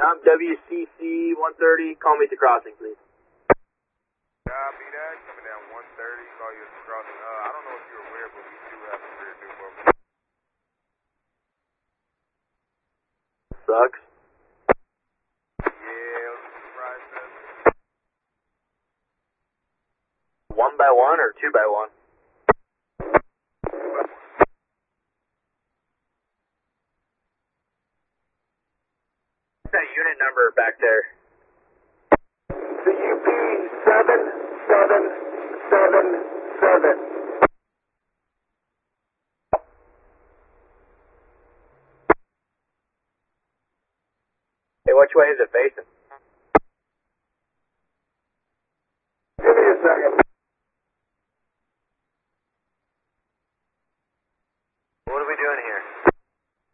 WCC 130, call me at the crossing, please. Copy that, coming down 130, call you at the crossing. I don't know if you're aware, but we do have a rear new bumper. Sucks. Yeah, let's surprise that. 1x1 or 2x1? 2x1. What's that unit number back there? CUP 7777. Hey, which way is it facing?